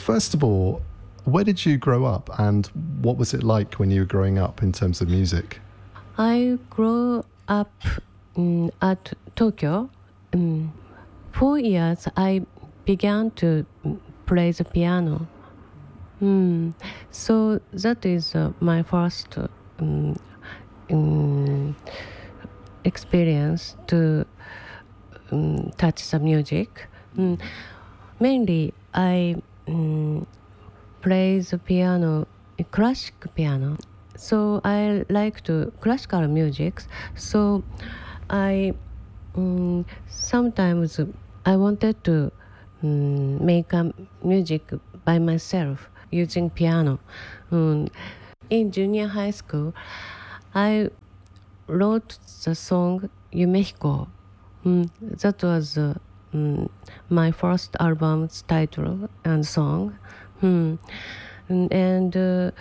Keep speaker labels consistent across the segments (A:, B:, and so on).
A: first of all, where did you grow up, and what was it like when you were growing up in terms of music?
B: I grew up at Tokyo. 4 years I began to play the piano. So that is my first experience to touch the music. Mainly I play the piano, classic piano. So I like to classical music. So I sometimes I wanted to make a music by myself using piano. In junior high school, I wrote the song Yumehiko. That was my first album's title and song. And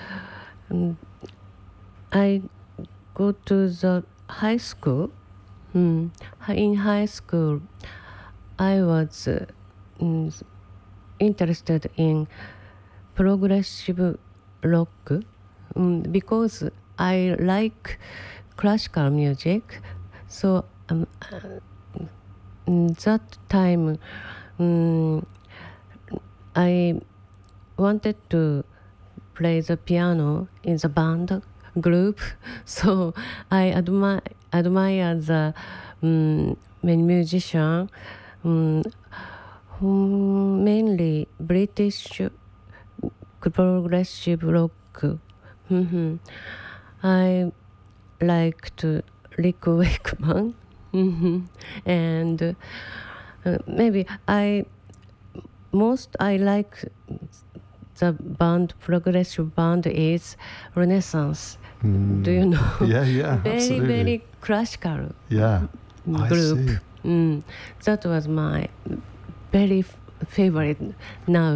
B: I go to the high school. In high school, I was interested in progressive rock because I like classical music. So that time I wanted to play the piano in the band group. So I admire the many musicians, mainly British progressive rock. I liked Rick Wakeman, and maybe I like the band, progressive band is Renaissance. Do you know?
A: Yeah,
B: very,
A: absolutely.
B: very classical
A: I
B: group.
A: see.
B: That was my very favorite now.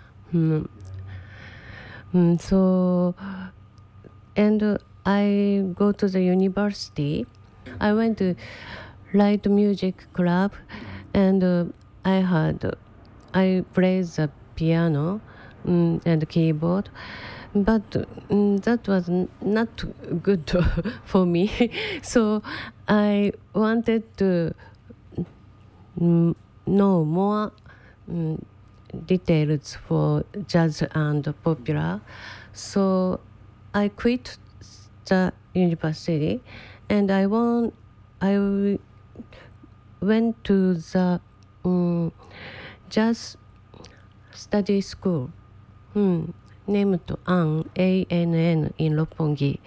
B: So, and I go to the university. I went to light music club, and I played the piano and keyboard, but that was not good for me. So I wanted to know more details for jazz and popular. So I quit the university, and I went to the jazz study school named ANN in Roppongi.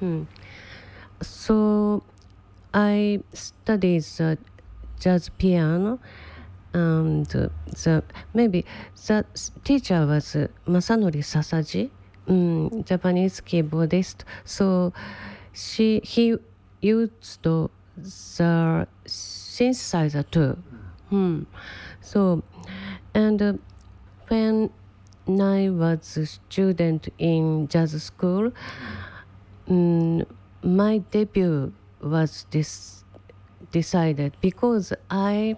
B: So I studied the jazz piano, and maybe the teacher was Masanori Sasaji, Japanese keyboardist. So he used the synthesizer too. So, and when I was a student in jazz school, my debut was decided because I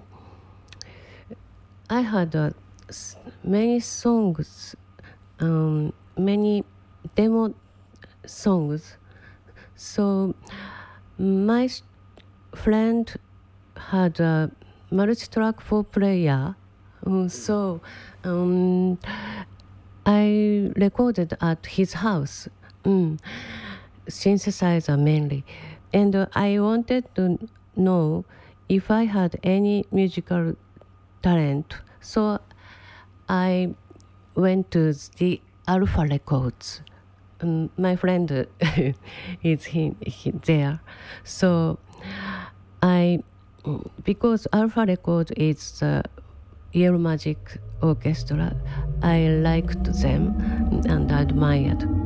B: had many songs, many demo songs. So my friend had a multi-track 4-player, so I recorded at his house, synthesizer mainly, and I wanted to know if I had any musical talent. So I went to the Alpha Records. My friend is he there. So because Alpha Records is Yellow Magic Orchestra, I liked them and admired.